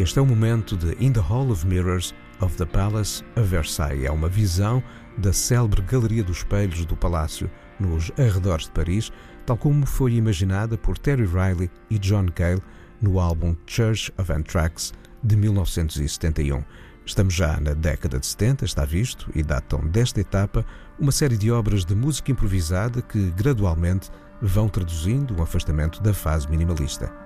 Este é o momento de In the Hall of Mirrors of the Palace of Versailles. É uma visão da célebre Galeria dos Espelhos do Palácio, nos arredores de Paris, tal como foi imaginada por Terry Riley e John Cale no álbum Church of Anthrax de 1971. Estamos já na década de 70, está visto, e datam desta etapa uma série de obras de música improvisada que gradualmente vão traduzindo um afastamento da fase minimalista.